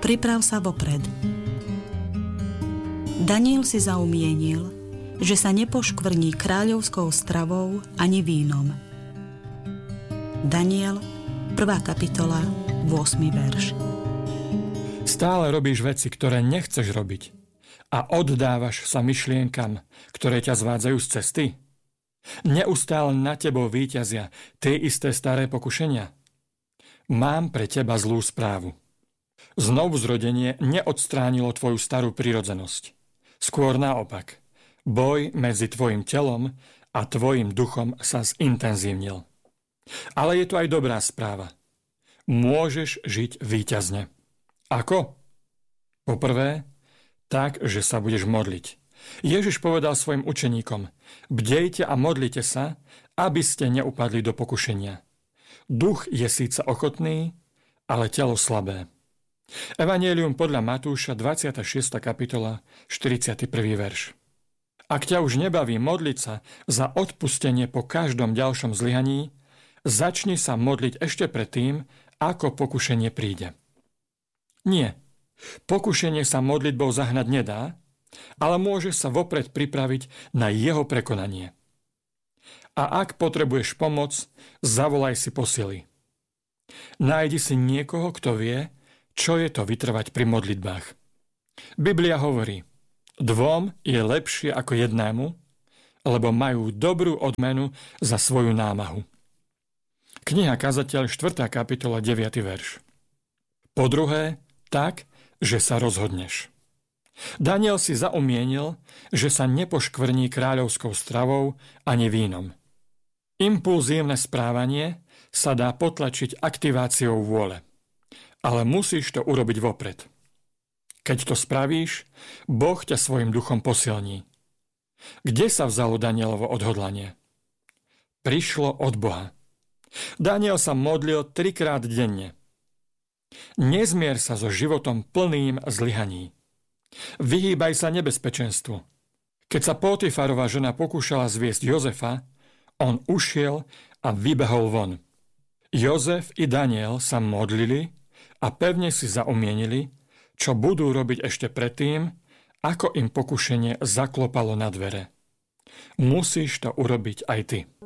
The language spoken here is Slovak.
Priprav sa vopred. Daniel si zaumienil, že sa nepoškvrní kráľovskou stravou ani vínom. Daniel, 1. kapitola, 8. verš. Stále robíš veci, ktoré nechceš robiť a oddávaš sa myšlienkam, ktoré ťa zvádzajú z cesty? Neustále na tebou víťazia tie isté staré pokušenia? Mám pre teba zlú správu. Znovuzrodenie neodstránilo tvoju starú prirodzenosť. Skôr naopak. Boj medzi tvojim telom a tvojim duchom sa zintenzívnil. Ale je tu aj dobrá správa. Môžeš žiť víťazne. Ako? Poprvé, tak, že sa budeš modliť. Ježiš povedal svojim učeníkom: bdejte a modlite sa, aby ste neupadli do pokušenia. Duch je síce ochotný, ale telo slabé. Evanjelium podľa Matúša, 26. kapitola, 41. verš. Ak ťa už nebaví modliť sa za odpustenie po každom ďalšom zlyhaní, začni sa modliť ešte predtým, ako pokušenie príde. Nie. Pokušenie sa modlitbou zahnať nedá, ale môžeš sa vopred pripraviť na jeho prekonanie. A ak potrebuješ pomoc, zavolaj si posily. Nájdi si niekoho, kto vie, čo je to vytrvať pri modlitbách. Biblia hovorí: 2 je lepšie ako 1, lebo majú dobrú odmenu za svoju námahu. Kniha Kazateľ, 4. kapitola, 9. verš. Po druhé, tak, že sa rozhodneš. Daniel si zaumienil, že sa nepoškvrní kráľovskou stravou ani vínom. Impulzívne správanie sa dá potlačiť aktiváciou vôle. Ale musíš to urobiť vopred. Keď to spravíš, Boh ťa svojim duchom posilní. Kde sa vzalo Danielovo odhodlanie? Prišlo od Boha. Daniel sa modlil 3-krát denne. Nezmier sa so životom plným zlyhaní. Vyhýbaj sa nebezpečenstvu. Keď sa Potifarová žena pokúšala zviesť Jozefa, on ušiel a vybehol von. Jozef i Daniel sa modlili a pevne si zaumienili, čo budú robiť ešte predtým, ako im pokušenie zaklopalo na dvere. Musíš to urobiť aj ty.